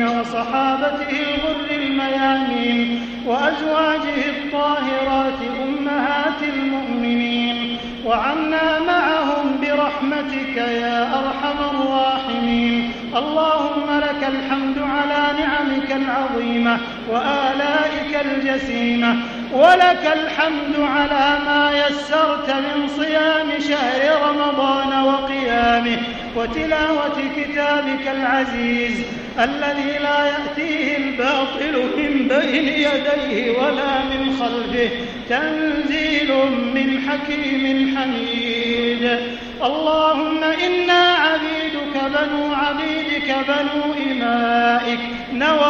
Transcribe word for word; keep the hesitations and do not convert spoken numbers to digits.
المرسلين وصحابته الغر الميامين وأزواجه الطاهرات أمهات المؤمنين وعنا معهم برحمتك يا أرحم الراحمين. اللهم لك الحمد على نعمك العظيمة وآلائك الجسيمة، ولك الحمد على ما يسرت من صيام شهر رمضان وقيامه وتلاوة كتابك العزيز الذي لا يأتيه الباطل من بين يديه ولا من خلفه، تنزيل من حكيم حميد. اللهم إنا عبيدك بنو عبيدك بنو إمائك